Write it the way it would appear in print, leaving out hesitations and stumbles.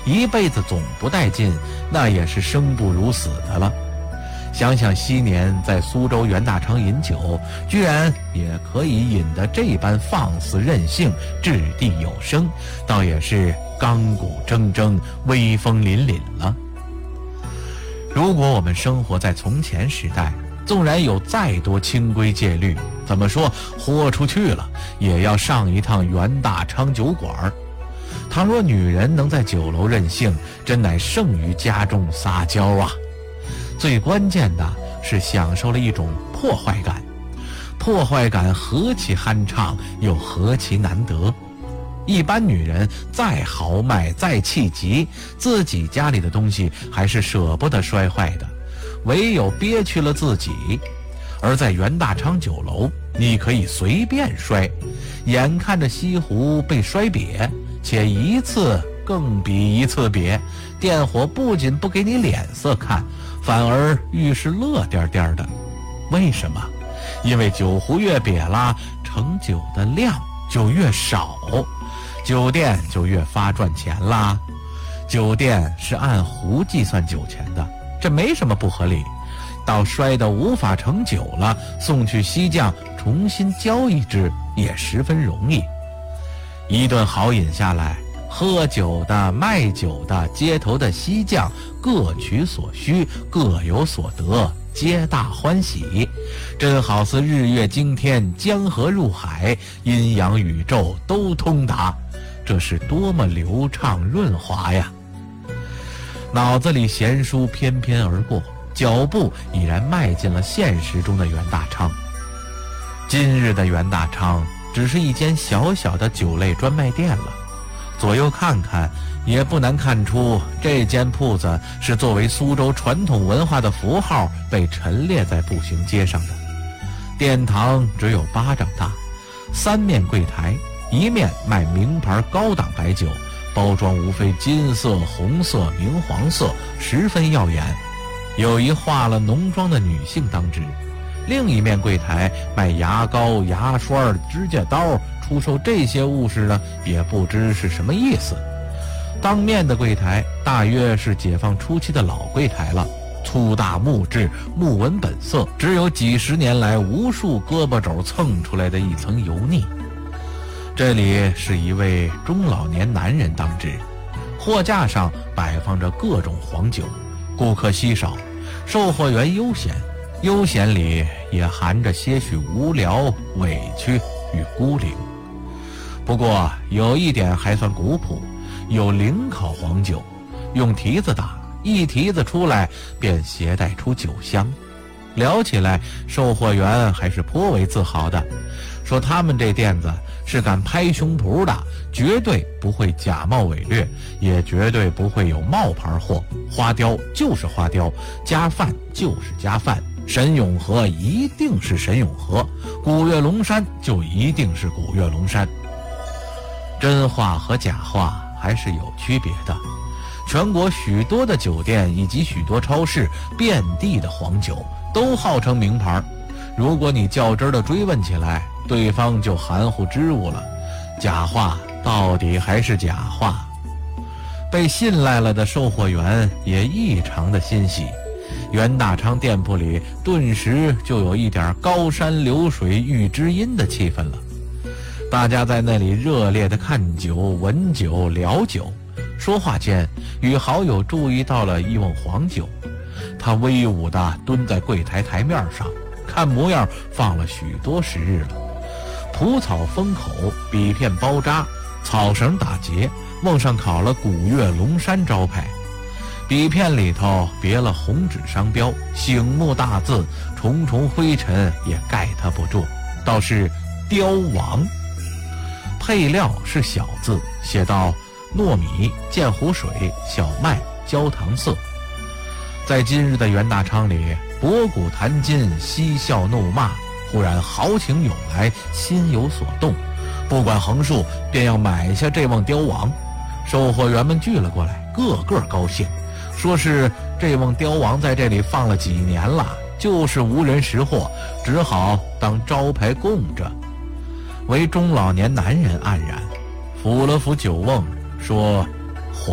一辈子总不带劲，那也是生不如死的了。想想昔年在苏州袁大昌饮酒，居然也可以饮得这般放肆任性，掷地有声，倒也是钢骨铮铮，威风凛凛了。如果我们生活在从前时代，纵然有再多清规戒律，怎么说豁出去了也要上一趟袁大昌酒馆。倘若女人能在酒楼任性，真乃胜于家中撒娇啊。最关键的是享受了一种破坏感，破坏感何其酣畅，又何其难得。一般女人再豪迈再气急，自己家里的东西还是舍不得摔坏的，唯有憋屈了自己。而在袁大昌酒楼，你可以随便摔，眼看着西湖被摔瘪，且一次更比一次瘪，店伙不仅不给你脸色看，反而愈是乐颠颠的。为什么？因为酒壶越瘪了，盛酒的量就越少，酒店就越发赚钱啦。酒店是按壶计算酒钱的，这没什么不合理。到摔得无法盛酒了，送去西匠重新浇一支也十分容易。一顿好饮下来，喝酒的、卖酒的、街头的西匠各取所需，各有所得，皆大欢喜，真好似日月经天，江河入海，阴阳宇宙都通达，这是多么流畅润滑呀！脑子里闲书翩翩而过，脚步已然迈进了现实中的袁大昌。今日的袁大昌只是一间小小的酒类专卖店了，左右看看也不难看出，这间铺子是作为苏州传统文化的符号被陈列在步行街上的。殿堂只有巴掌大，3面柜台，一面卖名牌高档白酒，包装无非金色、红色、明黄色，十分耀眼，有一化了浓妆的女性当值。另一面柜台卖牙膏、牙刷、指甲刀，出售这些物事呢，也不知是什么意思。当面的柜台大约是解放初期的老柜台了，粗大木质，木纹本色，只有几十年来无数胳膊肘蹭出来的一层油腻。这里是一位中老年男人当值，货架上摆放着各种黄酒，顾客稀少，售货员悠闲，悠闲里也含着些许无聊、委屈与孤零。不过有一点还算古朴，有灵烤黄酒，用蹄子打，一蹄子出来便携带出酒香。聊起来，售货员还是颇为自豪的，说他们这店子是敢拍胸脯的，绝对不会假冒伪劣，也绝对不会有冒牌货，花雕就是花雕，加饭就是加饭，沈永和一定是沈永和，古岳龙山就一定是古岳龙山。真话和假话还是有区别的。全国许多的酒店以及许多超市，遍地的黄酒都号称名牌，如果你较真的追问起来，对方就含糊支吾了，假话到底还是假话。被信赖了的售货员也异常的欣喜，袁大昌店铺里顿时就有一点高山流水遇知音的气氛了。大家在那里热烈地看酒、闻酒、聊酒，说话间与好友注意到了一瓮黄酒，他威武地蹲在柜台台面上，看模样放了许多时日了。蒲草封口，笔片包扎，草绳打结，瓮上烤了古岳龙山招牌，笔片里头别了红纸商标，醒目大字，重重灰尘也盖它不住，倒是雕王。配料是小字，写道糯米、鉴湖水、小麦、焦糖色。在今日的袁大昌里，博古谈今，嬉笑怒骂，忽然豪情涌来，心有所动，不管横竖，便要买下这瓮雕王。售货员们聚了过来，个个高兴，说是这瓮雕王在这里放了几年了，就是无人识货，只好当招牌供着。为中老年男人黯然，抚了抚酒瓮，说